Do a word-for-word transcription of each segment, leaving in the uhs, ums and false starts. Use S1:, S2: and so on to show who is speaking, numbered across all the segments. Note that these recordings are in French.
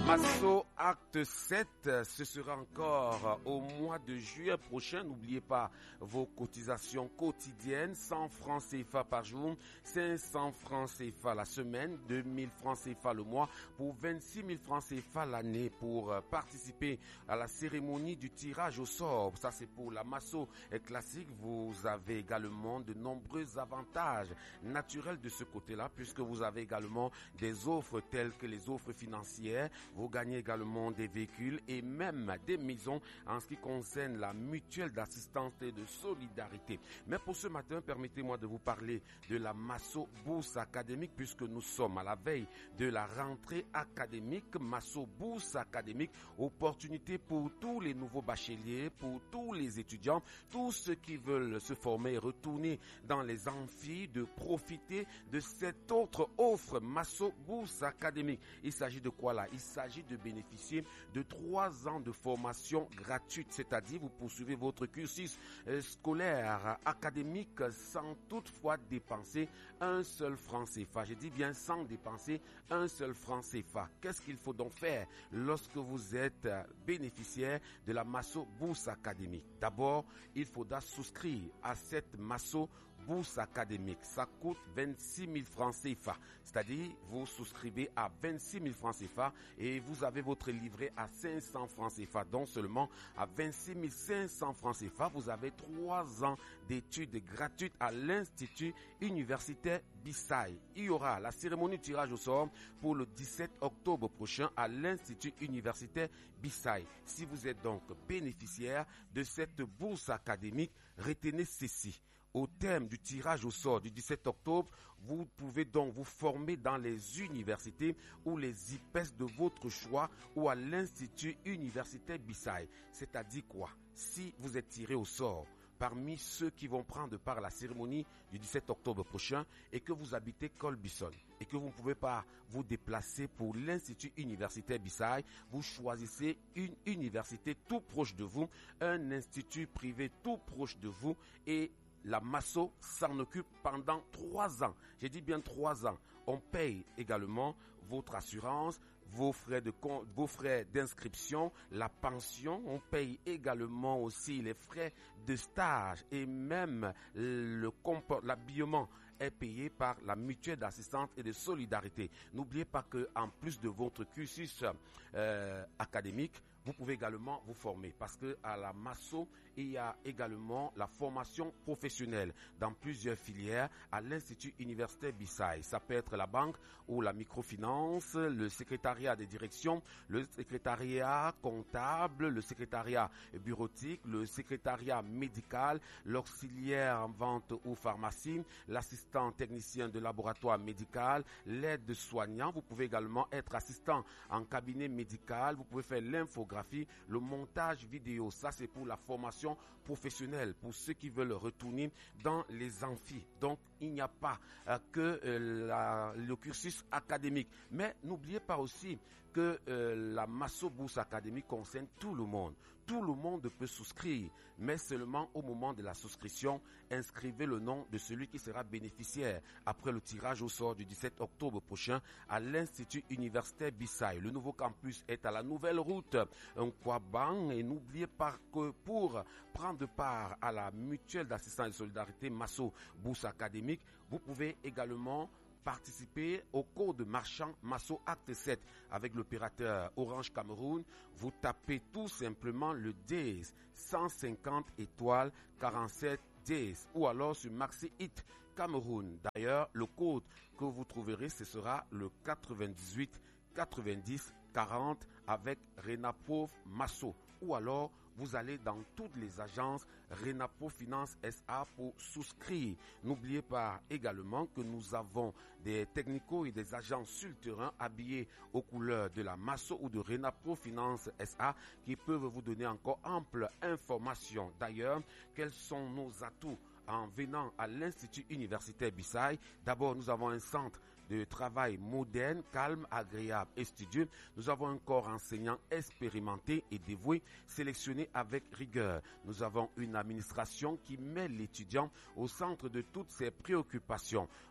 S1: Masso Acte sept, ce sera encore au mois de juillet prochain. N'oubliez pas vos cotisations quotidiennes, cent francs C F A par jour, cinq cents francs C F A la semaine, deux mille francs C F A le mois pour vingt-six mille francs C F A l'année pour participer à la cérémonie du tirage au sort. Ça c'est pour la Masso classique. Vous avez également de nombreux avantages naturels de ce côté-là puisque vous avez également des offres telles que les offres financières. Vous gagnez également des véhicules et même des maisons en ce qui concerne la mutuelle d'assistance et de solidarité. Mais pour ce matin, permettez-moi de vous parler de la Masso Bourse Académique puisque nous sommes à la veille de la rentrée académique. Masso Bourse Académique, opportunité pour tous les nouveaux bacheliers, pour tous les étudiants, tous ceux qui veulent se former et retourner dans les amphis, de profiter de cette autre offre Masso Bourse Académique. Il s'agit de quoi là? Il s'agit de bénéficier de trois ans de formation gratuite, c'est-à-dire vous poursuivez votre cursus euh, scolaire, académique sans toutefois dépenser un seul franc C F A. Je dis bien sans dépenser un seul franc C F A. Qu'est-ce qu'il faut donc faire lorsque vous êtes bénéficiaire de la Masso Bourse Académique? D'abord, il faudra souscrire à cette Masso Bourse Académique. Ça coûte vingt-six mille francs C F A, c'est-à-dire vous souscrivez à vingt-six mille francs C F A et vous avez votre livret à cinq cents francs C F A. Donc seulement à vingt-six mille cinq cents francs C F A, vous avez trois ans d'études gratuites à l'Institut universitaire Bissai. Il y aura la cérémonie de tirage au sort pour le dix-sept octobre prochain à l'Institut universitaire Bissai. Si vous êtes donc bénéficiaire de cette bourse académique, retenez ceci. Au terme du tirage au sort du dix-sept octobre, vous pouvez donc vous former dans les universités ou les I P E S de votre choix ou à l'Institut universitaire Bissai. C'est-à-dire quoi? Si vous êtes tiré au sort parmi ceux qui vont prendre part à la cérémonie du dix-sept octobre prochain et que vous habitez Colbison et que vous ne pouvez pas vous déplacer pour l'Institut universitaire Bissai, vous choisissez une université tout proche de vous, un institut privé tout proche de vous et la Masso s'en occupe pendant trois ans. J'ai dit bien trois ans. On paye également votre assurance, vos frais de vos frais d'inscription, la pension. On paye également aussi les frais de stage et même le l'habillement est payé par la mutuelle d'assistance et de solidarité. N'oubliez pas que en plus de votre cursus euh, académique, vous pouvez également vous former parce que à la Masso, il y a également la formation professionnelle dans plusieurs filières à l'Institut universitaire Bissai. Ça peut être la banque ou la microfinance, le secrétariat des directions, le secrétariat comptable, le secrétariat bureautique, le secrétariat médical, l'auxiliaire en vente ou pharmacie, l'assistant technicien de laboratoire médical, l'aide soignant. Vous pouvez également être assistant en cabinet médical. Vous pouvez faire l'infographie, le montage vidéo. Ça, c'est pour la formation professionnelle, pour ceux qui veulent retourner dans les amphis. Donc, il n'y a pas euh, que euh, la, le cursus académique. Mais n'oubliez pas aussi que euh, la Masso Bourse Académique concerne tout le monde. Tout le monde peut souscrire, mais seulement au moment de la souscription, inscrivez le nom de celui qui sera bénéficiaire après le tirage au sort du dix-sept octobre prochain à l'Institut universitaire Bissai. Le nouveau campus est à la nouvelle route Nkwaban et n'oubliez pas que pour prendre part à la mutuelle d'assistance et de solidarité Masso Bourse Académique, vous pouvez également participer au code marchand Masso Acte sept avec l'opérateur Orange Cameroun. Vous tapez tout simplement le dièse cent cinquante étoiles quarante-sept dièse ou alors sur Maxi Hit Cameroun. D'ailleurs, le code que vous trouverez, ce sera le quatre-vingt-dix-huit quatre-vingt-dix quarante avec Renapo Masso. Ou alors, vous allez dans toutes les agences Renapo Finance S A pour souscrire. N'oubliez pas également que nous avons des technicos et des agents sur le terrain habillés aux couleurs de la Masso ou de Renapo Finance S A qui peuvent vous donner encore ample information. D'ailleurs, quels sont nos atouts en venant à l'Institut universitaire Bissai? D'abord, nous avons un centre de travail moderne, calme, agréable et studieux. Nous avons un corps enseignant expérimenté et dévoué, sélectionné avec rigueur. Nous avons une administration qui met l'étudiant au centre de toutes ses préoccupations.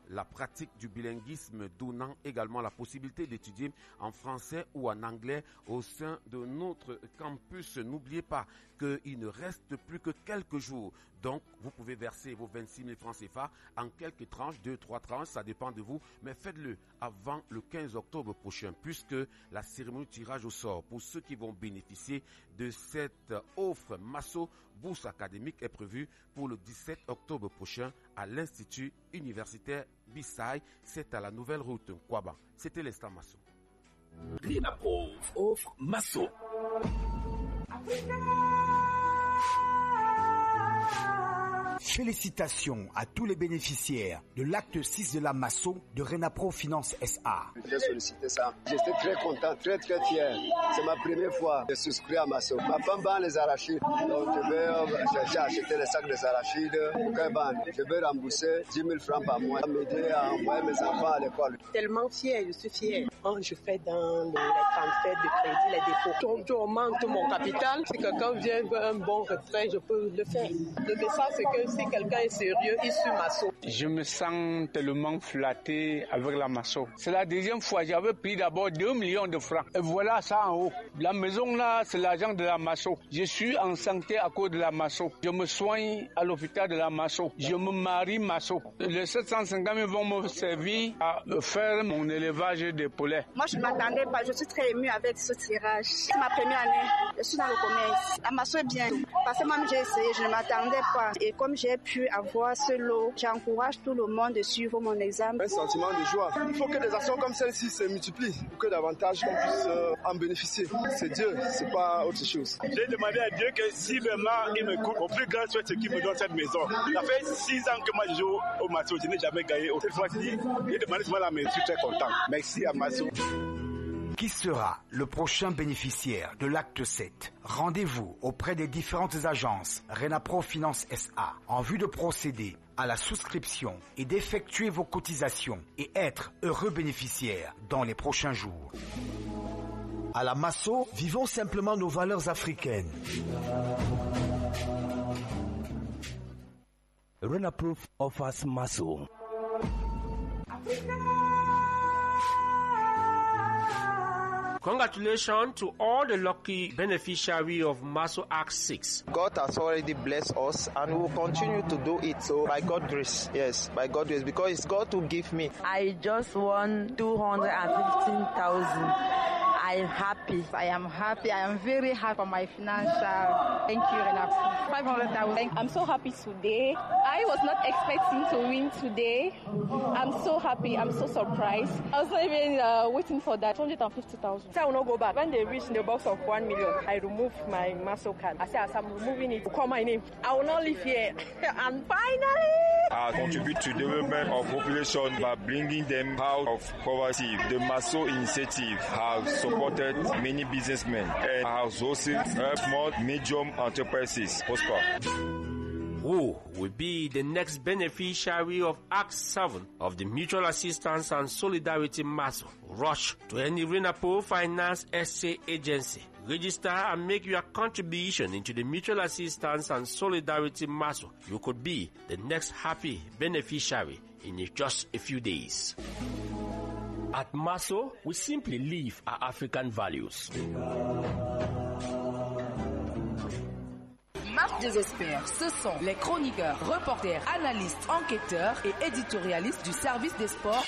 S1: la pratique du bilinguisme, donnant également la possibilité d'étudier en français ou en anglais au sein de notre campus. N'oubliez pas qu'il ne reste plus que quelques jours. Donc, vous pouvez verser vos vingt-six mille francs C F A en quelques tranches, deux, trois tranches, ça dépend de vous. Mais faites-le avant le quinze octobre prochain, puisque la cérémonie de tirage au sort pour ceux qui vont bénéficier de cette offre Masso bourse académique est prévue pour le dix-sept octobre prochain à l'Institut universitaire Bissai. C'est à la nouvelle route Kwaba. C'était l'instant Masso.
S2: RENAPROV offre Masso.
S3: Félicitations à tous les bénéficiaires de l'acte six de la Masso de RENAPROV Finance S A.
S4: J'ai sollicité ça. J'étais très content, très très fier. C'est ma première fois de souscrire à Masso. Ma femme vend les arachides. Donc je vais, j'ai acheté les sacs des arachides. Je vais rembourser dix mille francs par mois. M'aider à envoyer mes enfants à l'école.
S5: Tellement fier, je suis fier. Quand je fais dans les transferts de crédit, les dépôts, je augmente mon capital. Si quelqu'un vient veut un bon retrait, je peux le faire. Le message, c'est que si quelqu'un est sérieux, il suit Masso.
S6: Je me sens tellement flatté avec la Masso. C'est la deuxième fois. J'avais pris d'abord deux millions de francs. Et voilà ça en haut. La maison là, c'est l'argent de la Masso. Je suis en santé à cause de la Masso. Je me soigne à l'hôpital de la Masso. Je me marie Masso. Les sept cent cinquante mille vont me servir à faire mon élevage de poulets.
S7: Moi, je ne m'attendais pas. Je suis très émue avec ce tirage. C'est ma première année. Je suis dans le commerce. La Masso est bien. Parce que même j'ai essayé, je ne m'attendais pas. Et comme j'ai pu avoir ce lot, j'encourage tout le monde de suivre mon examen.
S4: Un sentiment de joie. Il faut que des actions comme celle-ci se multiplient pour que davantage qu'on puisse euh, en bénéficier. C'est Dieu, c'est pas autre chose.
S8: J'ai demandé à Dieu que si vraiment il me coupe, au plus grand soit ce qui me donne cette maison. Ça fait six ans que moi je joue au Masso, je n'ai jamais gagné. Cette fois-ci, j'ai demandé souvent la maison, je suis très content. Merci à Masso.
S3: Qui sera le prochain bénéficiaire de l'acte sept? Rendez-vous auprès des différentes agences RENAPROV Finance S A en vue de procéder à la souscription et d'effectuer vos cotisations et être heureux bénéficiaire dans les prochains jours. À la Masso, vivons simplement nos valeurs africaines.
S2: RENAPROV offers Masso.
S9: Congratulations to all the lucky beneficiaries of Masso Act six.
S10: God has already blessed us and will continue to do it. So by God's grace, yes, by God's grace, because it's God who give me.
S11: I just won two hundred fifteen thousand. I'm happy. I am happy. I am very happy for my financial. Thank you, RENAPROV. five hundred thousand.
S12: I'm so happy today. I was not expecting to win today. I'm so happy. I'm so surprised. I was not even uh, waiting for that. two hundred fifty thousand.
S5: So I will not go back. When they reach the box of one million, I remove my Masso card. I say, as I'm removing it, call my name. I will not live here. And finally,
S13: I contribute to the development of population by bringing them out of poverty. The Masso initiative has supported many businessmen and has also helped small, medium enterprises prosper.
S9: Who will be the next beneficiary of Act seven of the Mutual Assistance and Solidarity Masso? Rush to any RENAPROV Finance S A agency. Register and make your contribution into the Mutual Assistance and Solidarity Masso. You could be the next happy beneficiary in just a few days.
S2: At Masso, we simply live our African values.
S14: Marche des experts, ce sont les chroniqueurs, reporters, analystes, enquêteurs et éditorialistes du service des sports.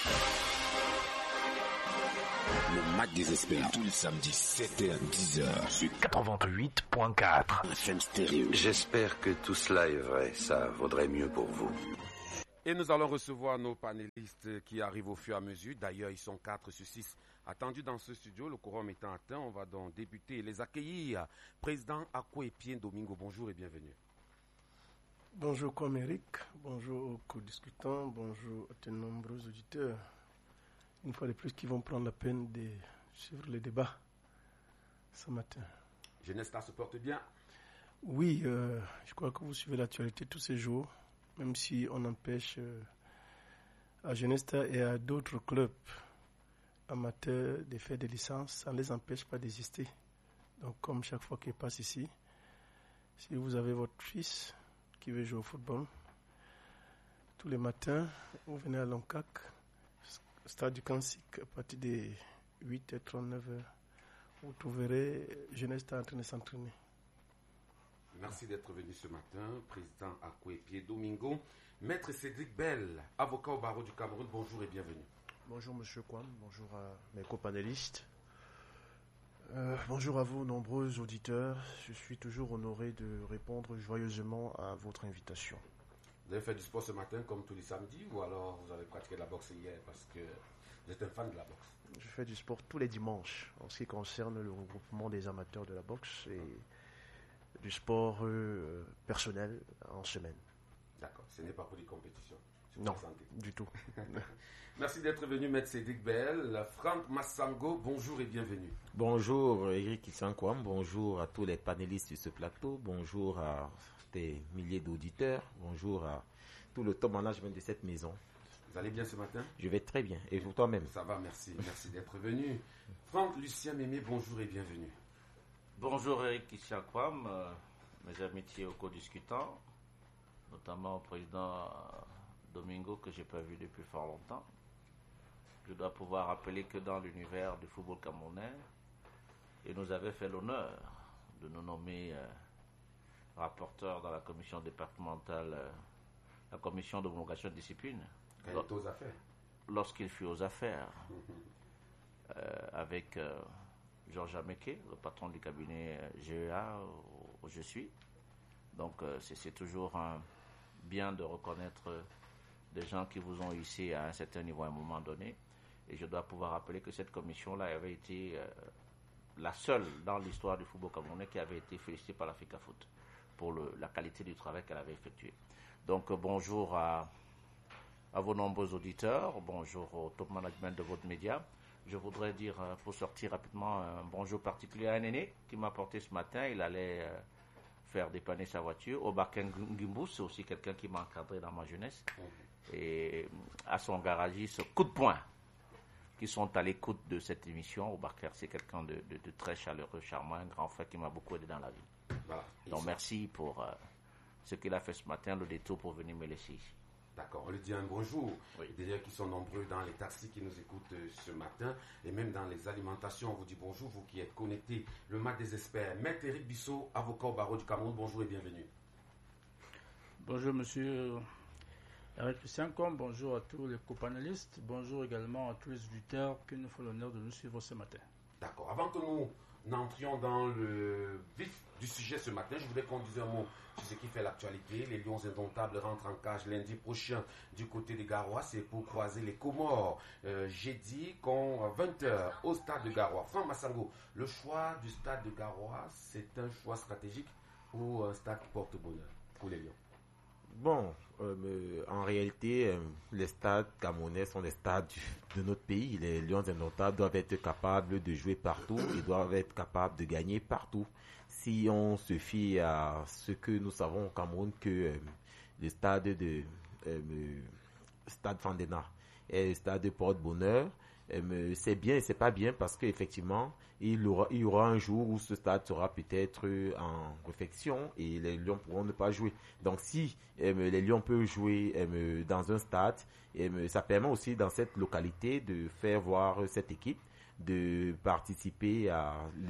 S2: Le match des experts, tous les samedis, sept heures dix heures, sur quatre-vingt-huit point quatre. F M Stéréo.
S15: J'espère que tout cela est vrai, ça vaudrait mieux pour vous.
S1: Et nous allons recevoir nos panélistes qui arrivent au fur et à mesure. D'ailleurs, ils sont quatre sur six attendus dans ce studio. Le quorum étant atteint, on va donc débuter et les accueillir. Président Akwepian Domingo, bonjour et bienvenue.
S16: Bonjour Coméric, bonjour aux co-discutants, bonjour à de nombreux auditeurs. Une fois de plus, qui vont prendre la peine de suivre les débats ce matin.
S1: Genesta se porte bien?
S16: Oui, euh, je crois que vous suivez l'actualité tous ces jours. Même si on empêche euh, à Genesta et à d'autres clubs amateurs de faire des licences, ça ne les empêche pas d'exister. Donc comme chaque fois qu'ils passent ici, si vous avez votre fils qui veut jouer au football, tous les matins, vous venez à Loncac, stade du Kansik, à partir des huit heures trente-neuf, vous trouverez Jeunesse en train de s'entraîner.
S1: Merci d'être venu ce matin, président Akouépie Domingo. Maître Cédric Bell, avocat au barreau du Cameroun, bonjour et bienvenue.
S17: Bonjour Monsieur Kwam, bonjour à mes copanélistes. Euh, bonjour à vous, nombreux auditeurs. Je suis toujours honoré de répondre joyeusement à votre invitation.
S1: Vous avez fait du sport ce matin comme tous les samedis ou alors vous avez pratiqué de la boxe hier parce que vous êtes un fan de la boxe?
S17: Je fais du sport tous les dimanches en ce qui concerne le regroupement des amateurs de la boxe et du sport euh, personnel en semaine.
S1: D'accord, ce n'est pas pour des compétitions.
S17: Non, du tout.
S1: Merci d'être venu, Maître Cédric Bell. Franck Massango, bonjour et bienvenue.
S18: Bonjour Eric Kissankwam, bonjour à tous les panélistes de ce plateau, bonjour à des milliers d'auditeurs, bonjour à tout le top management de cette maison.
S1: Vous allez bien ce matin?
S18: Je vais très bien, et vous toi-même?
S1: Ça va, merci, merci d'être venu. Franck Lucien Mémé, bonjour et bienvenue.
S19: Bonjour Eric Kissankwam, euh, mes amitiés aux co-discutants, notamment au président Domingo que je n'ai pas vu depuis fort longtemps. Je dois pouvoir rappeler que dans l'univers du football camerounais, il nous avait fait l'honneur de nous nommer euh, rapporteurs dans la commission départementale, euh, la commission d'homologation de discipline.
S1: Quand il était aux affaires.
S19: Lorsqu'il fut aux affaires, euh, avec euh, Georges Ameke, le patron du cabinet G E A où, où je suis. Donc euh, c'est, c'est toujours un bien de reconnaître des gens qui vous ont hissé à un certain niveau à un moment donné. Et je dois pouvoir rappeler que cette commission-là avait été euh, la seule dans l'histoire du football camerounais qui avait été félicitée par l'Africa Foot pour le, la qualité du travail qu'elle avait effectué. Donc euh, bonjour à, à vos nombreux auditeurs, bonjour au top management de votre média. Je voudrais dire, euh, pour sortir rapidement, un bonjour particulier à un aîné qui m'a apporté ce matin. Il allait euh, faire dépanner sa voiture. Obaken Gimbou, c'est aussi quelqu'un qui m'a encadré dans ma jeunesse. Et à son garagiste, coup de poing, qui sont à l'écoute de cette émission. Obaker, c'est quelqu'un de, de, de très chaleureux, charmant, un grand frère qui m'a beaucoup aidé dans la vie.
S1: Voilà.
S19: Donc merci pour euh, ce qu'il a fait ce matin, le détour pour venir me laisser ici.
S1: D'accord, on lui dit un bonjour. Oui. D'ailleurs, qui sont nombreux dans les taxis qui nous écoutent euh, ce matin et même dans les alimentations, on vous dit bonjour, vous qui êtes connectés. Le mat des experts. Maître Éric Bissot, avocat au barreau du Cameroun, bonjour et bienvenue.
S20: Bonjour monsieur Eric Kissankwam, bonjour à tous les copanélistes, bonjour également à tous les auditeurs qui nous font l'honneur de nous suivre ce matin.
S1: D'accord, avant que nous n'entrions dans le vif du sujet ce matin, je voudrais qu'on dise un mot sur ce qui fait l'actualité. Les Lions indomptables rentrent en cage lundi prochain du côté des Garois, c'est pour croiser les Comores. Euh, j'ai dit qu'à vingt heures au stade de Garoua. Franck Massango, le choix du stade de Garoua, c'est un choix stratégique ou un stade qui porte bonheur pour les Lions?
S18: Bon, euh, en réalité, euh, les stades camerounais sont les stades de notre pays. Les Lions indomptables doivent être capables de jouer partout et doivent être capables de gagner partout. Si on se fie à ce que nous savons au Cameroun, que euh, le stade de euh, stade Fandena et le stade de Porte-Bonheur, euh, c'est bien et c'est pas bien parce qu'effectivement, il y aura, il y aura un jour où ce stade sera peut-être en réfection et les Lions pourront ne pas jouer. Donc si euh, les Lions peuvent jouer euh, dans un stade, euh, ça permet aussi dans cette localité de faire voir cette équipe, de participer à,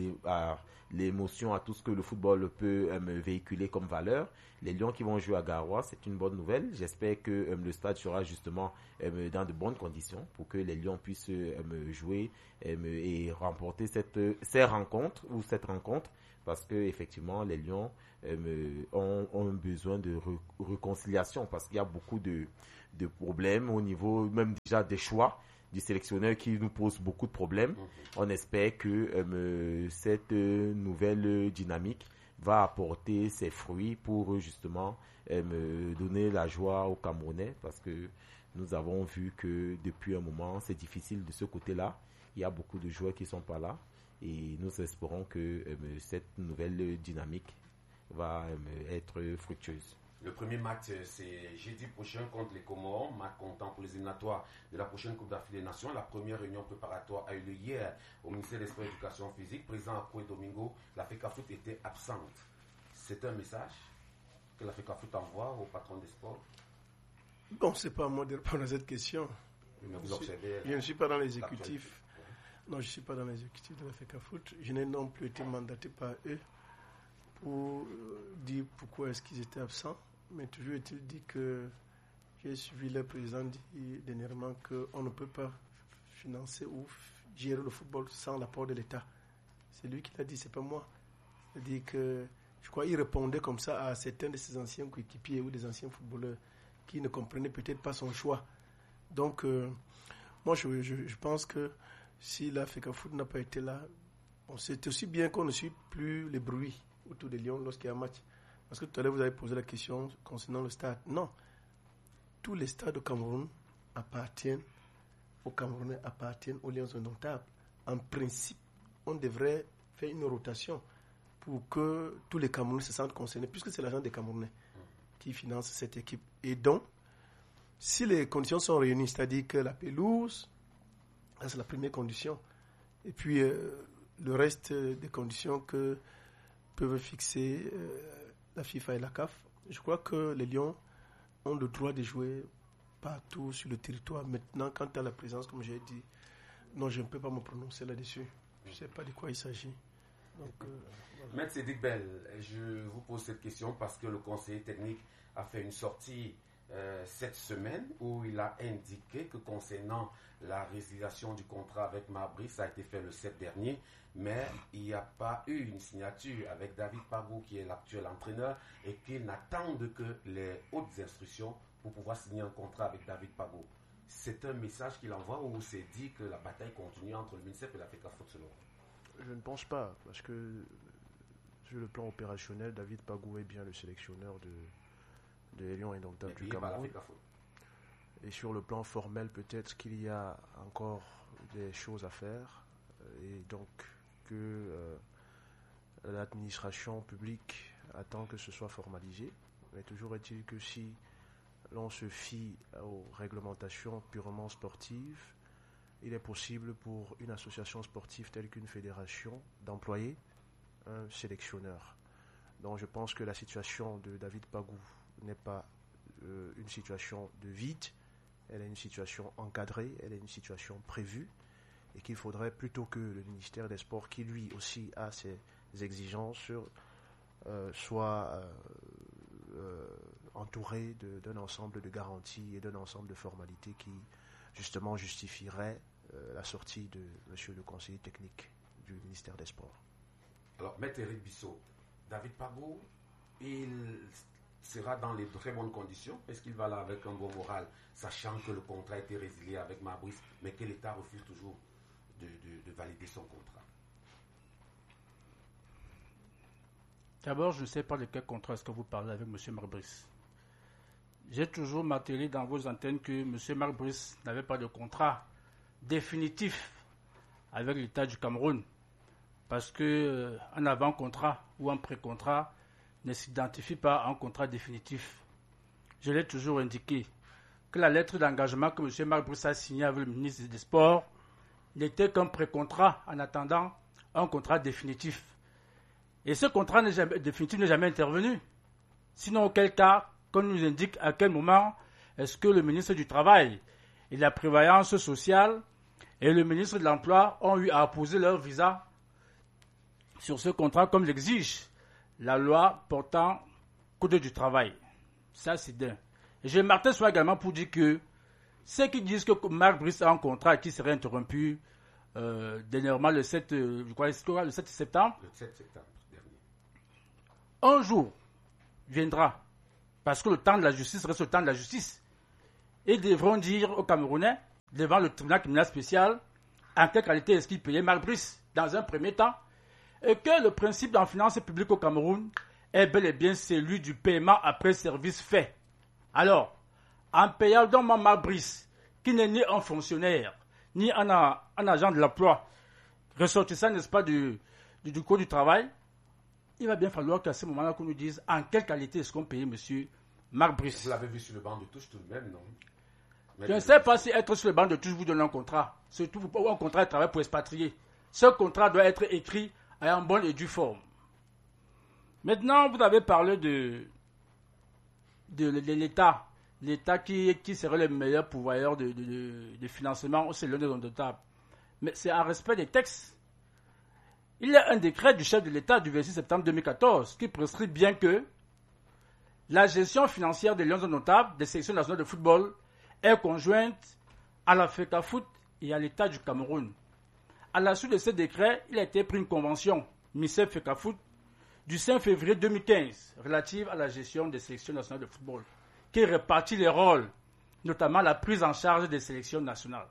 S18: à l'émotion, à tout ce que le football peut euh, véhiculer comme valeur. Les Lions qui vont jouer à Garoua, c'est une bonne nouvelle. J'espère que euh, le stade sera justement euh, dans de bonnes conditions pour que les Lions puissent euh, jouer euh, et remporter cette, ces rencontres ou cette rencontre, parce que effectivement les Lions euh, ont, ont besoin de re, réconciliation, parce qu'il y a beaucoup de, de problèmes au niveau même déjà des choix du sélectionneur qui nous pose beaucoup de problèmes. Mm-hmm. On espère que euh, cette euh, nouvelle dynamique va apporter ses fruits pour justement euh, donner la joie aux Camerounais, parce que nous avons vu que depuis un moment c'est difficile de ce côté-là. Il y a beaucoup de joueurs qui ne sont pas là et nous espérons que euh, cette nouvelle dynamique va euh, être fructueuse.
S1: Le premier match, c'est jeudi prochain contre les Comores, match comptant pour les éliminatoires de la prochaine Coupe d'Afrique des Nations. La première réunion préparatoire a eu lieu hier au ministère des Sports et de l'Éducation physique. Président Akoué Domingo, l'Africa Foot était absente. C'est un message que l'Africa Foot envoie au patron des sports?
S16: Bon, c'est pas à moi de répondre à cette question.
S1: Mais vous observez,
S16: je ne suis pas dans l'exécutif. Non, je ne suis pas dans l'exécutif de la FECAFOOT. Je n'ai non plus été mandaté par eux pour dire pourquoi est-ce qu'ils étaient absents. Mais toujours est-il dit que j'ai suivi le président dit dernièrement qu'on ne peut pas financer ou gérer le football sans l'apport de l'État. C'est lui qui l'a dit, c'est pas moi. C'est-à-dire que, je crois qu'il répondait comme ça à certains de ses anciens coéquipiers ou des anciens footballeurs qui ne comprenaient peut-être pas son choix. Donc, euh, moi, je, je, je pense que si la FECAFOOT n'a pas été là, bon, c'est aussi bien qu'on ne suit plus les bruits autour de Lyon lorsqu'il y a un match. Parce que tout à l'heure, vous avez posé la question concernant le stade. Non. Tous les stades au Cameroun appartiennent aux Camerounais, appartiennent aux Lions indomptables. En principe, on devrait faire une rotation pour que tous les Camerounais se sentent concernés, puisque c'est l'agent des Camerounais qui finance cette équipe. Et donc, si les conditions sont réunies, c'est-à-dire que la pelouse, ça c'est la première condition, et puis euh, le reste des conditions que peuvent fixer euh, la FIFA et la C A F, je crois que les Lions ont le droit de jouer partout sur le territoire. Maintenant, quant à la présence, comme j'ai dit, non, je ne peux pas me prononcer là-dessus. Je ne sais pas de quoi il s'agit. Donc, euh, voilà.
S1: Maître Cédric Bell, je vous pose cette question parce que le conseiller technique a fait une sortie euh, cette semaine où il a indiqué que concernant la résiliation du contrat avec Marbris, ça a été fait le sept dernier, mais il n'y a pas eu une signature avec David Pagou qui est l'actuel entraîneur et qu'il n'attende que les hautes instructions pour pouvoir signer un contrat avec David Pagou. C'est un message qu'il envoie ou c'est dit que la bataille continue entre le MINSEP et la FECAFOOT selon vous?
S17: Je ne pense pas, parce que sur le plan opérationnel, David Pagou est bien le sélectionneur de, de Lions indomptables du Cameroun. Et sur le plan formel, peut-être qu'il y a encore des choses à faire et donc que euh, l'administration publique attend que ce soit formalisé. Mais toujours est-il que si l'on se fie aux réglementations purement sportives, il est possible pour une association sportive telle qu'une fédération d'employer un sélectionneur. Donc je pense que la situation de David Pagou n'est pas euh, une situation de vide, elle est une situation encadrée, elle est une situation prévue et qu'il faudrait plutôt que le ministère des Sports, qui lui aussi a ses exigences, euh, soit euh, euh, entouré de, d'un ensemble de garanties et d'un ensemble de formalités qui justement justifierait euh, la sortie de monsieur le conseiller technique du ministère des Sports.
S1: Alors, Maître Éric Bissot, David Pagou, il sera dans les très bonnes conditions. Est-ce qu'il va là avec un bon moral, sachant que le contrat a été résilié avec Marbris, mais que l'État refuse toujours de, de, de valider son contrat?
S20: D'abord, je ne sais pas de quel contrat est-ce que vous parlez avec M. Marbris. J'ai toujours martelé dans vos antennes que M. Marbris n'avait pas de contrat définitif avec l'État du Cameroun. Parce qu'un euh, avant-contrat ou un pré-contrat ne s'identifie pas à un contrat définitif. Je l'ai toujours indiqué que la lettre d'engagement que M. Marbris a signée avec le ministre des Sports n'était qu'un pré-contrat en attendant un contrat définitif. Et ce contrat n'est jamais, définitif n'est jamais intervenu. Sinon, auquel cas, qu'on nous indique à quel moment est-ce que le ministre du Travail et de la Prévoyance sociale et le ministre de l'Emploi ont eu à apposer leur visa sur ce contrat comme l'exige la loi portant Code du travail. Ça, c'est d'un. Et je martèle soit également pour dire que ceux qui disent que Marbris a un contrat qui serait interrompu euh, dernièrement le sept, euh, je crois, le sept septembre.
S1: Le sept septembre dernier.
S20: Un jour viendra, parce que le temps de la justice reste le temps de la justice. Ils devront dire aux Camerounais, devant le tribunal criminel spécial, en quelle qualité est-ce qu'ils payaient Marbris dans un premier temps, et que le principe en finance publique au Cameroun est bel et bien celui du paiement après service fait. Alors, en payant donc Marbris, qui n'est ni un fonctionnaire, ni un, un agent de l'emploi, ressortissant, n'est-ce pas, du, du, du Code du travail, il va bien falloir qu'à ce moment-là, qu'on nous dise en quelle qualité est-ce qu'on paye M. Marbris.
S1: Vous l'avez vu sur le banc de touche tout de même, non?
S20: Je ne sais pas si être sur le banc de touche vous donne un contrat, surtout ou un contrat de travail pour expatrier. Ce contrat doit être écrit en bonne et due forme. Maintenant, vous avez parlé de, de, de l'État l'État qui, qui serait le meilleur pourvoyeur de, de, de, de financement, c'est l'un des indomptables. Mais c'est en respect des textes. Il y a un décret du chef de l'État du vingt-six septembre deux mille quatorze qui prescrit bien que la gestion financière des Lions indomptables des sélections nationales de football est conjointe à la FECAFOOT et à l'État du Cameroun. À la suite de ce décret, il a été pris une convention MICEF-FECAFOOT du cinq février deux mille quinze relative à la gestion des sélections nationales de football qui répartit les rôles, notamment la prise en charge des sélections nationales.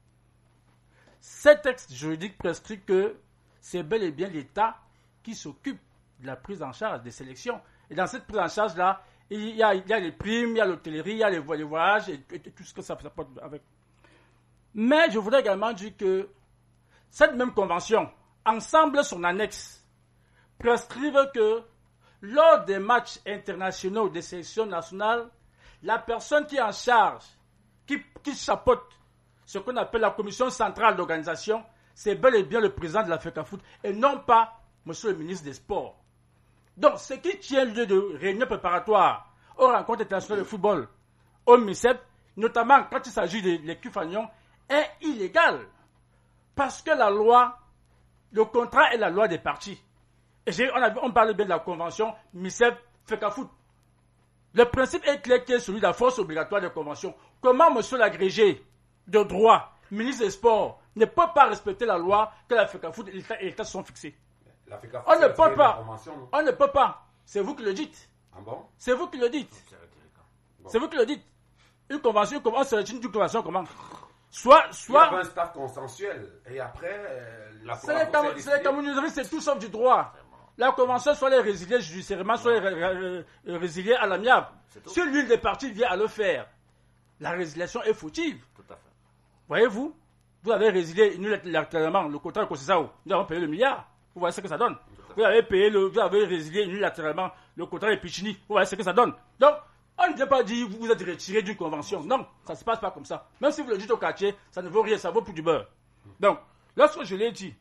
S20: Ce texte juridique prescrit que c'est bel et bien l'État qui s'occupe de la prise en charge des sélections. Et dans cette prise en charge-là, il y a, il y a les primes, il y a l'hôtellerie, il y a les, les voyages et, et, et tout ce que ça, ça porte avec. Mais je voudrais également dire que cette même convention, ensemble son annexe, prescrivent que lors des matchs internationaux des sélections nationales, la personne qui est en charge, qui, qui chapeaute ce qu'on appelle la commission centrale d'organisation, c'est bel et bien le président de la FECAFOOT et non pas monsieur le ministre des Sports. Donc, ce qui tient lieu de réunions préparatoires aux rencontres internationales de football, au MICEP, notamment quand il s'agit de l'équipe Fagnon, est illégal. Parce que la loi, le contrat est la loi des partis. Et j'ai, on, a, on parle bien de la convention MICEP-FECAFOOT. Le principe est clair qui est celui de la force obligatoire des conventions. Comment monsieur l'agrégé de droit, ministre des Sports, ne peut pas respecter la loi que la FECAFOOT et l'État, et l'État sont fixés?
S1: La FECAFOOT,
S20: on ne peut pas.
S1: Non?
S20: On ne peut pas. C'est vous qui le dites.
S1: Ah bon?
S20: C'est vous qui le dites. Bon. C'est vous qui le dites. Une convention, comment se retient une convention comment? Soit, soit.
S1: Il y a un staff consensuel. Et après, euh, la
S20: c'est les, cam- c'est les camionneries, c'est tout sauf du droit. La convention, soit les résilier judiciairement, soit les ré- ré- résilier à l'amiable. Si l'une des parties vient à le faire, la résiliation est fautive.
S19: Tout à fait.
S20: Voyez-vous, vous avez résilié unilatéralement le contrat de Kossisao. Nous avons payé le milliard. Vous voyez ce que ça donne. Vous avez payé le, vous avez résilié unilatéralement le contrat de Pichini. Vous voyez ce que ça donne. Donc, on ne vient pas dire vous vous êtes retiré d'une convention. Non, ça ne se passe pas comme ça. Même si vous le dites au quartier, ça ne vaut rien, ça vaut plus du beurre. Donc, lorsque je l'ai dit,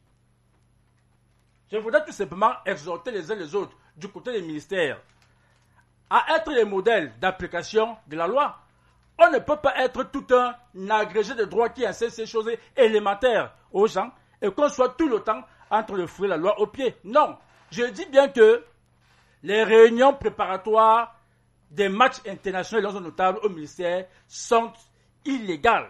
S20: je voudrais tout simplement exhorter les uns les autres, du côté des ministères, à être les modèles d'application de la loi. On ne peut pas être tout un agrégé de droit qui enseigne ces choses élémentaires aux gens et qu'on soit tout le temps entre le fruit et la loi au pied. Non, je dis bien que les réunions préparatoires des matchs internationaux et notables au ministère sont illégales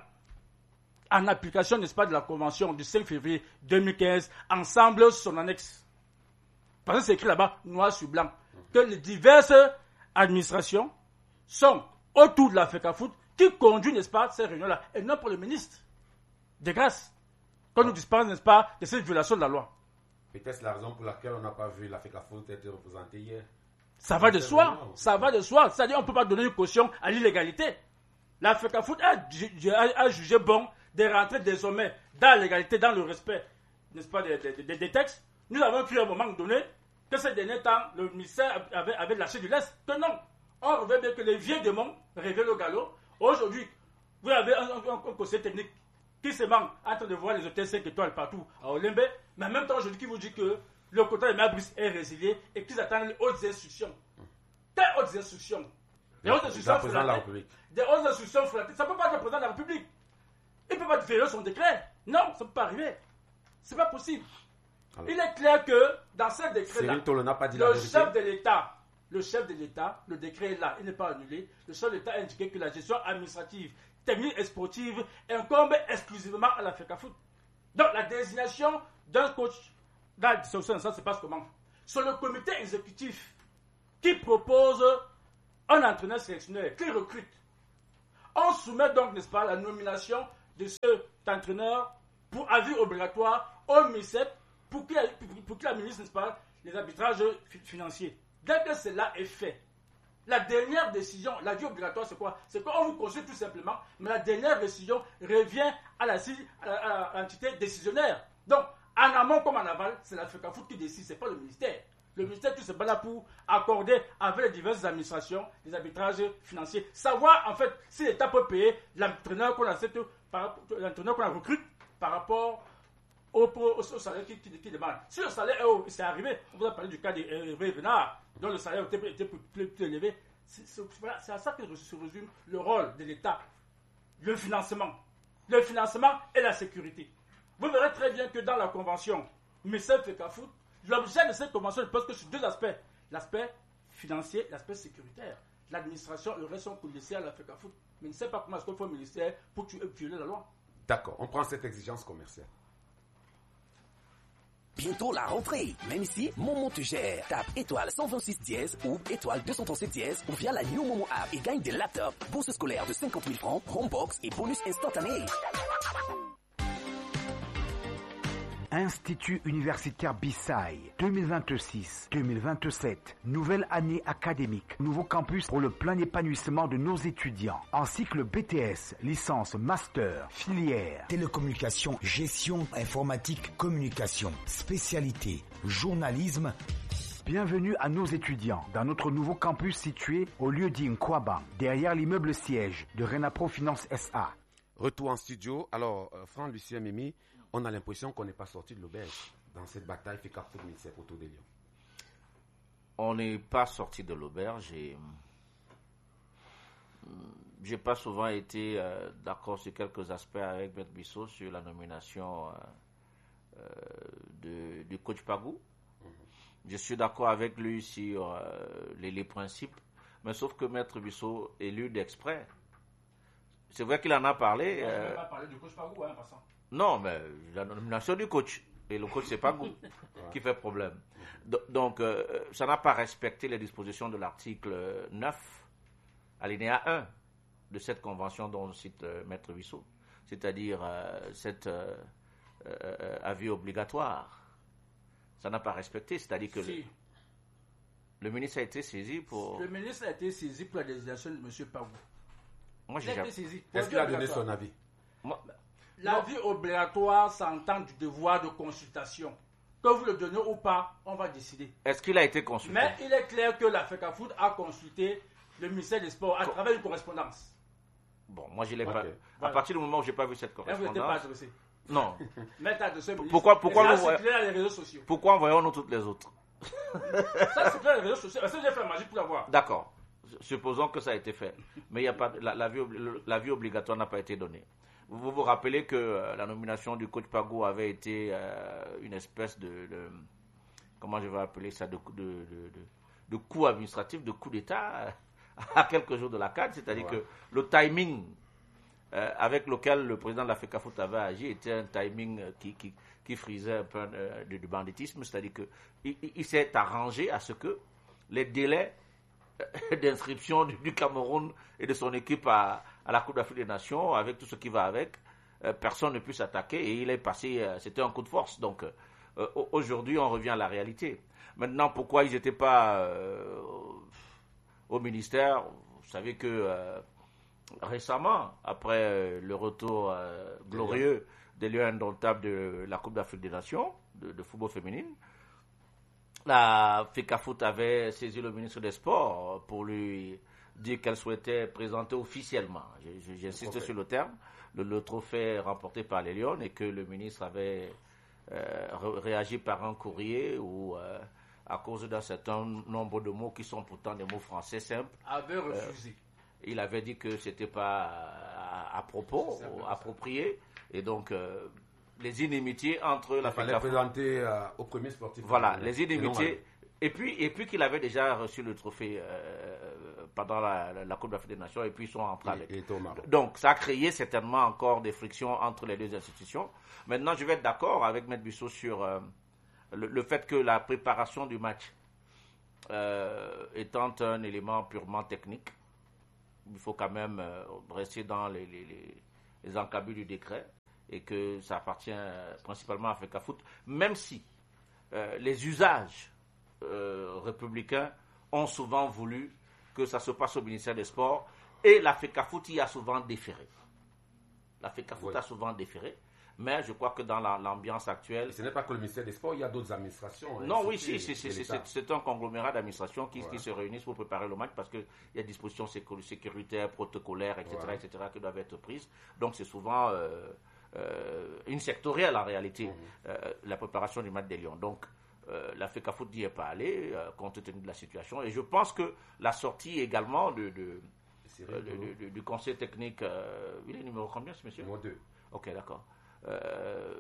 S20: en application, n'est-ce pas, de la convention du cinq février deux mille quinze, ensemble son annexe. Parce que c'est écrit là-bas, noir sur blanc, que les diverses administrations sont autour de la FECAFOOT qui conduit, n'est-ce pas, ces réunions-là, et non pour le ministre. De grâce, qu'on nous dispense, n'est-ce pas, de cette violation de la loi.
S1: Peut-être la raison pour laquelle on n'a pas vu la FECAFOOT être représentée hier.
S20: Ça va de soi, ça va de soi. C'est-à-dire qu'on ne peut pas donner une caution à l'illégalité. La FECAFOOT a, a, a jugé bon de rentrer désormais dans l'égalité, dans le respect, n'est-ce pas, des, des, des, des textes. Nous avons cru à un moment donné que ces derniers temps, le ministère avait, avait lâché du lest. Que non. On revient bien que les vieux démons révèlent au galop. Aujourd'hui, vous avez un, un, un, un conseil technique qui se manque en train de voir les hôtels cinq étoiles partout à Olembe, mais en même temps, aujourd'hui, qui vous dit que le contrat de Mabris est résilié et qu'ils attendent les hautes instructions. Quelles hautes instructions? Les hautes instructions flatées. Des hautes instructions flatées. Ça ne peut pas être le président de la République. Il ne peut pas violer son décret. Non, ça ne peut pas arriver. Ce n'est pas possible. Alors, il est clair que dans ce décret-là, le chef de l'État, le chef de l'État, le décret est là, il n'est pas annulé. Le chef de l'État a indiqué que la gestion administrative, technique et sportive incombe exclusivement à la FECAFOOT. Donc la désignation d'un coach, dans la dissolution, ça se passe comment? C'est le comité exécutif qui propose un entraîneur sélectionneur, qui recrute. On soumet donc, n'est-ce pas, la nomination de cet entraîneur pour avis obligatoire au MICEP pour qu'il pour qu'il administre, n'est-ce pas, les arbitrages financiers. Dès que cela est fait, la dernière décision, l'avis obligatoire, c'est quoi? C'est qu'on vous consulte tout simplement, mais la dernière décision revient à la, à l'entité décisionnaire. Donc, en amont comme en aval, c'est la FECAFOOT qui décide, ce n'est pas le ministère. Le ministère, tout se bat là pour accorder avec les diverses administrations les arbitrages financiers. Savoir, en fait, si l'État peut payer l'entraîneur qu'on a, l'entraîneur qu'on a recrute par rapport au, au, au salaire qui, qui, qui demande. Si le salaire est haut, c'est arrivé, on vous a parlé du cas d'Hervé Renard, dont le salaire était, était plus, plus, plus élevé. C'est, c'est, voilà, c'est à ça que se résume le rôle de l'État. Le financement. Le financement et la sécurité. Vous verrez très bien que dans la convention M S F et CAFOOT, l'objet de cette convention ne pose que sur deux aspects. L'aspect financier et l'aspect sécuritaire. L'administration aurait son coup de laisser à la FECAFOOT. Mais il ne sait pas comment est-ce qu'il faut un ministère pour violer la loi.
S1: D'accord, on prend cette exigence commerciale.
S21: Bientôt la rentrée. Même ici, Momo te gère. Tape étoile cent vingt-six dièse ou étoile deux cent trente-sept dièse ou via la New Momo app et gagne des laptops, bourse scolaire de cinquante mille francs, Homebox et bonus instantané.
S3: Institut universitaire Bissai, deux mille vingt-six deux mille vingt-sept, nouvelle année académique, nouveau campus pour le plein épanouissement de nos étudiants, en cycle B T S, licence, master, filière, télécommunication, gestion, informatique, communication, spécialité, journalisme. Bienvenue à nos étudiants dans notre nouveau campus situé au lieu-dit Nkwaba, derrière l'immeuble siège de Renapro Finance S A.
S1: Retour en studio. Alors, euh, Franck, Lucien, Mimi, on a l'impression qu'on n'est pas sorti de l'auberge dans cette bataille FECAFOOT MINSEP autour des Lions.
S19: On n'est pas sorti de l'auberge et j'ai pas souvent été euh, d'accord sur quelques aspects avec Maître Bissot sur la nomination euh, euh, de, du coach Pagou. Mm-hmm. Je suis d'accord avec lui sur euh, les, les principes, mais sauf que Maître Bissot, élu d'exprès, c'est vrai qu'il en a parlé.
S20: On
S19: euh,
S20: ne pas parler du coach Pagou, hein, passant.
S19: Non, mais la nomination du coach. Et le coach, c'est pas Pagou qui fait problème. Donc, euh, ça n'a pas respecté les dispositions de l'article neuf, alinéa un de cette convention dont cite euh, Maître Bissot. C'est-à-dire euh, cet euh, euh, avis obligatoire. Ça n'a pas respecté. C'est-à-dire que si. le, le ministre a été saisi pour...
S20: Le ministre a été saisi pour la désignation de M. Pagou.
S19: Moi, j'ai jamais...
S1: Est-ce qu'il a donné son avis?
S19: Moi...
S20: L'avis obligatoire s'entend du devoir de consultation. Que vous le donnez ou pas, on va décider.
S19: Est-ce qu'il a été consulté?
S20: Mais il est clair que la FECAFOOT a consulté le ministère des Sports à travers une correspondance.
S19: Bon, moi je l'ai
S20: okay.
S19: pas. Voilà. À partir du moment où j'ai pas vu cette correspondance.
S20: Vous n'êtes pas adressé.
S19: Non.
S20: Mais t'as adressé.
S19: Pourquoi, pourquoi
S20: nous
S19: voyons...
S20: clair les réseaux sociaux.
S19: Pourquoi envoyons-nous toutes les autres?
S20: Ça c'est clair les réseaux sociaux. Parce que j'ai fait magie pour l'avoir.
S19: D'accord. Supposons que ça a été fait, mais il y a pas la, la, vie, la vie obligatoire n'a pas été donnée. Vous vous rappelez que euh, la nomination du coach Pagou avait été euh, une espèce de, de comment je vais appeler ça, de, de, de, de, de coup administratif, de coup d'État euh, à quelques jours de la C A D, c'est-à-dire ouais. que le timing euh, avec lequel le président de la FECAFOOT avait agi était un timing qui, qui, qui frisait un peu euh, du, du banditisme, c'est-à-dire qu'il il, il s'est arrangé à ce que les délais d'inscription du, du Cameroun et de son équipe à, à la Coupe d'Afrique des Nations, avec tout ce qui va avec, euh, personne ne peut s'attaquer et il est passé, euh, c'était un coup de force. Donc euh, aujourd'hui on revient à la réalité. Maintenant, pourquoi ils n'étaient pas euh, au ministère? Vous savez que euh, récemment, après euh, le retour euh, glorieux des Lions indomptables de la Coupe d'Afrique des Nations de, de football féminine, la FECAFOOT avait saisi le ministre des Sports pour lui dire qu'elle souhaitait présenter officiellement, j'insiste sur le terme, le, le trophée remporté par les Lions et que le ministre avait euh, réagi par un courrier ou euh, à cause d'un certain nombre de mots qui sont pourtant des mots français simples.
S20: Avait refusé.
S19: Euh, il avait dit que c'était pas à, à propos, approprié et donc... Euh, les inimitiés entre la
S1: FECAFOOT. Il fallait présenter euh, au premier sportif.
S19: Voilà, les inimitiés. Et puis, et puis qu'il avait déjà reçu le trophée euh, pendant la, la, la Coupe d'Afrique des Nations et puis ils sont rentrés avec.
S1: Et
S19: Donc, ça a créé certainement encore des frictions entre les deux institutions. Maintenant, je vais être d'accord avec Maître Bissot sur euh, le, le fait que la préparation du match euh, étant un élément purement technique, il faut quand même euh, rester dans les, les, les, les encabus du décret. Et que ça appartient euh, principalement à FECAFOOT, même si euh, les usages euh, républicains ont souvent voulu que ça se passe au ministère des Sports, et la FECAFOOT y a souvent déféré. La FECAFOOT oui. a souvent déféré, mais je crois que dans la, l'ambiance actuelle...
S1: Et ce n'est pas que le ministère des Sports, il y a d'autres administrations.
S19: Non, hein, oui, si, c'est, c'est, c'est, c'est un conglomérat d'administrations qui, ouais. qui se réunissent pour préparer le match parce qu'il y a des dispositions sécuritaires, protocolaires, et cetera, ouais. et cetera, qui doivent être prises. Donc c'est souvent... Euh, Euh, une sectorielle en réalité, mmh. euh, la préparation du match des Lions. Donc, euh, la FECAFOOT n'y est pas allée, euh, compte tenu de la situation. Et je pense que la sortie également de, de, euh, de, de, du conseil technique, euh, il est numéro combien ce monsieur?
S1: Numéro deux.
S19: Ok, d'accord. Euh,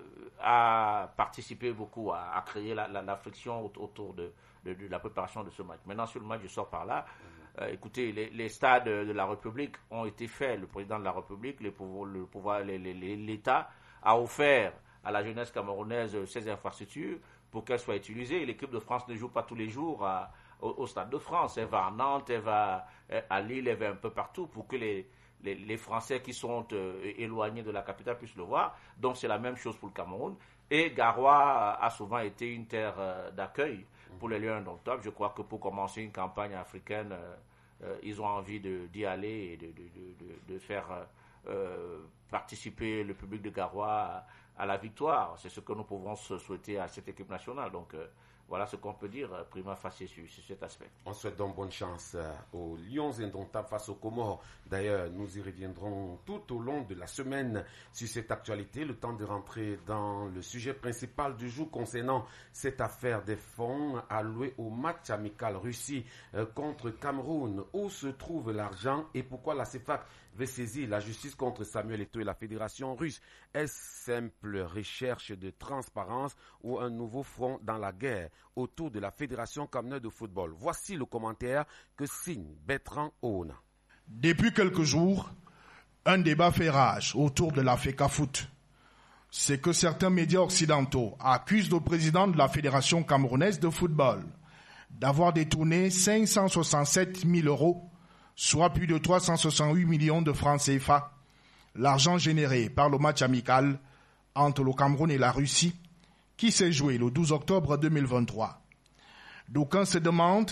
S19: a participé beaucoup à, à créer la, la, la friction autour de, de, de la préparation de ce match. Maintenant, sur le match, je sors par là. Euh, écoutez, les, les stades de la République ont été faits. Le président de la République, les pouvoirs, le pouvoir, les, les, les, l'État a offert à la jeunesse camerounaise ces infrastructures pour qu'elles soient utilisées. L'équipe de France ne joue pas tous les jours à, au, au Stade de France. Elle va à Nantes, elle va à Lille, elle va un peu partout pour que les Les, les Français qui sont euh, éloignés de la capitale puissent le voir. Donc c'est la même chose pour le Cameroun. Et Garoua a souvent été une terre euh, d'accueil pour les Lions indomptables. Je crois que pour commencer une campagne africaine, euh, euh, ils ont envie de, d'y aller et de, de, de, de faire euh, participer le public de Garoua à, à la victoire. C'est ce que nous pouvons souhaiter à cette équipe nationale. Donc euh, voilà ce qu'on peut dire prima facie sur, sur cet aspect.
S1: On souhaite donc bonne chance euh, aux Lions indomptables face aux Comores. D'ailleurs, nous y reviendrons tout au long de la semaine sur cette actualité. Le temps de rentrer dans le sujet principal du jour concernant cette affaire des fonds alloués au match amical Russie euh, contre Cameroun. Où se trouve l'argent et pourquoi la CEFAC veut saisir la justice contre Samuel Eto'o et la Fédération russe? Est-ce simple recherche de transparence ou un nouveau front dans la guerre autour de la Fédération camerounaise de football? Voici le commentaire que signe Bertrand Ouna.
S6: Depuis quelques jours, un débat fait rage autour de la FECAFOOT. C'est que certains médias occidentaux accusent le président de la Fédération camerounaise de football d'avoir détourné cinq cent soixante-sept mille euros, soit plus de trois cent soixante-huit millions de francs C F A, l'argent généré par le match amical entre le Cameroun et la Russie, qui s'est joué le douze octobre deux mille vingt-trois. D'aucuns se demandent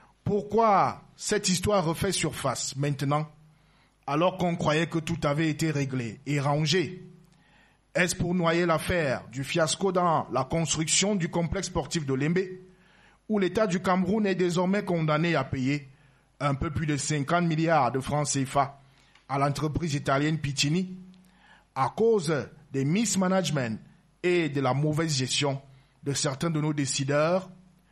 S6: pourquoi cette histoire refait surface maintenant, alors qu'on croyait que tout avait été réglé et rangé. Est-ce pour noyer l'affaire du fiasco dans la construction du complexe sportif de Lembe, où l'État du Cameroun est désormais condamné à payer un peu plus de cinquante milliards de francs C F A à l'entreprise italienne Piccini, à cause des mismanagement et de la mauvaise gestion de certains de nos décideurs,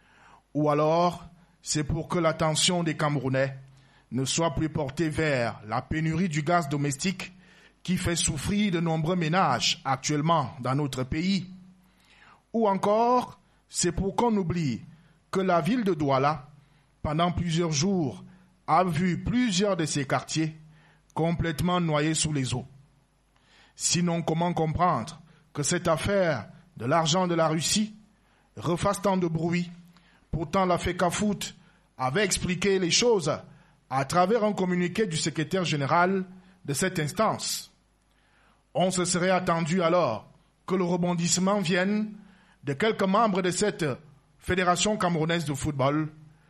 S6: ou alors c'est pour que l'attention des Camerounais ne soit plus portée vers la pénurie du gaz domestique qui fait souffrir de nombreux ménages actuellement dans notre pays, ou encore c'est pour qu'on oublie que la ville de Douala, pendant plusieurs jours, a vu plusieurs de ses quartiers complètement noyés sous les eaux. Sinon, comment comprendre que cette affaire de l'argent de la Russie refasse tant de bruit? Pourtant, la FECAFOOT avait expliqué les choses à travers un communiqué du secrétaire général de cette instance. On se serait attendu alors que le rebondissement vienne de quelques membres de cette Fédération camerounaise de football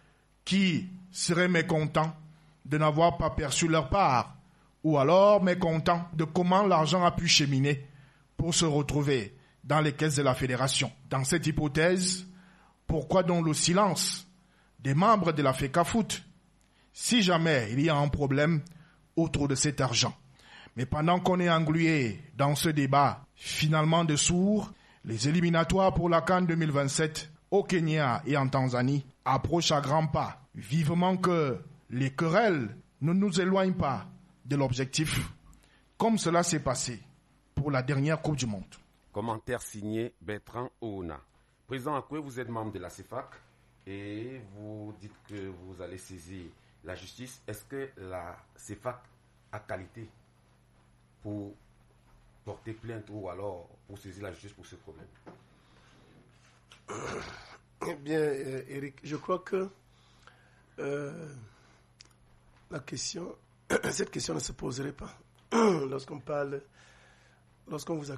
S6: qui seraient mécontents de n'avoir pas perçu leur part, ou alors mécontents de comment l'argent a pu cheminer pour se retrouver dans les caisses de la fédération. Dans cette hypothèse, pourquoi donc le silence des membres de la FECAFOOT si jamais il y a un problème autour de cet argent? Mais pendant qu'on est englué dans ce débat finalement de sourds, les éliminatoires pour la CAN deux mille vingt-sept au Kenya et en Tanzanie approchent à grands pas. Vivement que les querelles ne nous éloignent pas de l'objectif, comme cela s'est passé pour la dernière Coupe du Monde.
S1: Commentaire signé Bertrand Ouna. Président Akoué, vous êtes membre de la CEFAC et vous dites que vous allez saisir la justice. Est-ce que la CEFAC a qualité pour porter plainte ou alors pour saisir la justice pour ce problème?
S16: Eh bien, euh, Eric, je crois que euh, la question, cette question ne se poserait pas lorsqu'on parle, lorsqu'on vous a